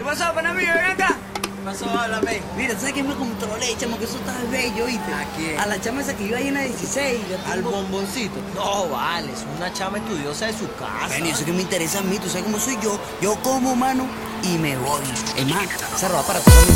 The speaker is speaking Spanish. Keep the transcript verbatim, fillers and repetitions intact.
pasó, pana mío? Ven acá. ¿Qué pasó? Háblame. Mira, ¿sabes qué me controlé, chamo? Que eso está bello, ¿oíste? ¿A quién? A la chama esa que iba ahí en la dieciséis. la Al tengo- bomboncito. No, vale, es una chama estudiosa de su casa. Bueno, y eso que me interesa a mí, tú sabes cómo soy yo. Yo como, mano, y me voy. Es más, esa ropa para todos mis